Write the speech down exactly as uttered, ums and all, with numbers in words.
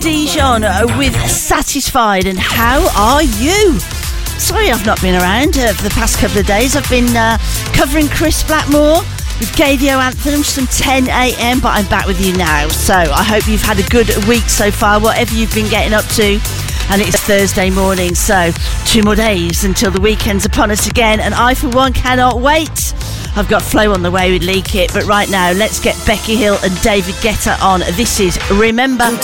Dijon with Satisfied, and how are you? Sorry I've not been around uh, for the past couple of days. I've been uh, covering Chris Blackmore with Gaydio Anthems from ten a.m, but I'm back with you now. So I hope you've had a good week so far, whatever you've been getting up to. And it's Thursday morning, so two more days until the weekend's upon us again, and I for one cannot wait. I've got Flo on the way with Lee Kit, but right now let's get Becky Hill and David Guetta on. This is Remember.